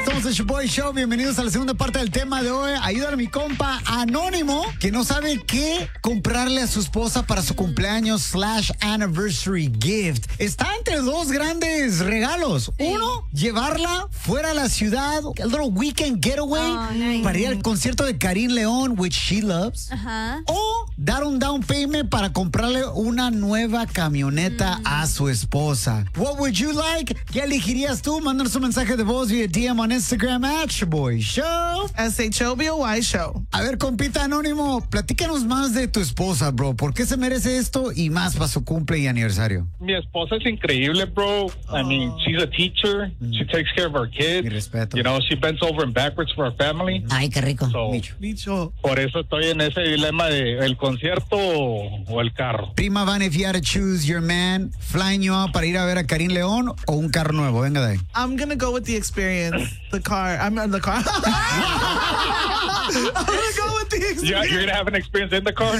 Somos el Show Show. Bienvenidos a la segunda parte del tema de hoy. Ayúdame a mi compa Anónimo, que no sabe qué comprarle a su esposa para su cumpleaños / anniversary gift. Está entre dos grandes regalos. Uno, llevarla fuera a la ciudad, a little weekend getaway, nice. para ir al concierto de Karin León, which she loves. Ajá. O dar un down payment para comprarle una nueva camioneta a su esposa. What would you like? ¿Qué elegirías tú? Mándanos un mensaje de voz vía DM on Instagram @ShoboyShow. SHOBOY Show. A ver, compita Anónimo, platícanos más de tu esposa, bro. ¿Por qué se merece esto y más para su cumple y aniversario? Mi esposa es increíble, bro. I mean, she's a teacher. She takes care of our kids. Mi respeto. You know, she bends over and backwards for our family. Ay, qué rico. So, Bicho. por eso estoy en ese dilema de el concierto o el carro. Prima Van, if you had to choose your man flying you out para ir a ver a Karin León o un carro nuevo, venga de ahí. I'm gonna go with the experience. The car. I'm in the car. I'm gonna go with the experience. Yeah, you're gonna have an experience in the car.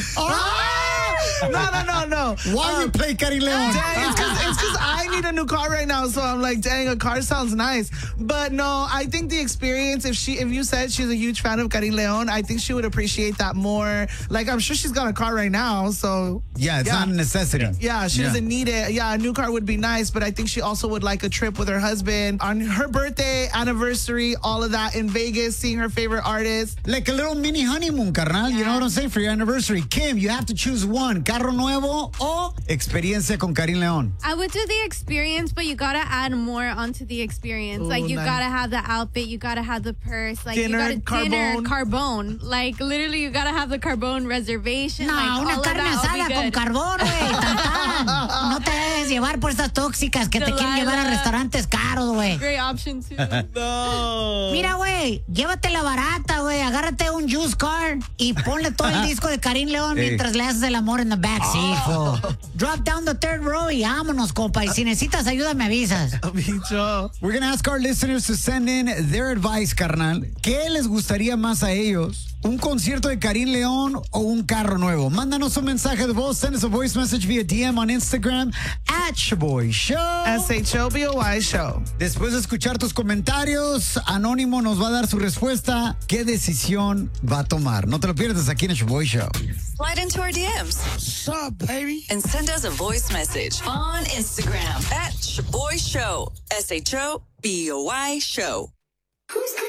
No. Why you play Karin León? Dang, it's because I need a new car right now, so I'm like, dang, a car sounds nice. But no, I think the experience, if you said she's a huge fan of Karin León, I think she would appreciate that more. Like, I'm sure she's got a car right now, so Yeah, it's not a necessity. yeah, she doesn't need it. Yeah, a new car would be nice, but I think she also would like a trip with her husband on her birthday, anniversary, all of that in Vegas, seeing her favorite artist. Like a little mini honeymoon, carnal. You know what I'm saying? For your anniversary. Kim, you have to choose one. Carro nuevo o experiencia con Karin León. I would do the experience, but you gotta add more onto the experience. Ooh, like you nice. gotta have the outfit, you gotta have the purse, like Dinner, you gotta Carbone. Carbone. Like literally, you gotta have the Carbone reservation. No, like, all una of carne that will asada be con good. carbón, güey. Tan, tan. No te dejes llevar por estas tóxicas que te quieren llevar a restaurantes caros, güey. Great option too. No. Mira, güey, llévate la barata, güey. Agárrate un juice car y ponle todo el disco de Karin León mientras le haces el amor en the backseat, fool. Drop down the third row y vámonos, compa. Y si necesitas ayuda, me avisas. Bicho. We're going to ask our listeners to send in their advice, carnal. ¿Qué les gustaría más a ellos? ¿Un concierto de Karin León o un carro nuevo? Mándanos un mensaje de voz. Send us a voice message via DM on Instagram @ShoboyShow. SHOBOY Show. Después de escuchar tus comentarios, Anónimo nos va a dar su respuesta. ¿Qué decisión va a tomar? No te lo pierdas aquí en el Shoboy Show. Slide into our DMs. What's up, baby? And send us a voice message on Instagram @ShoboyShow. SHOBOY Show.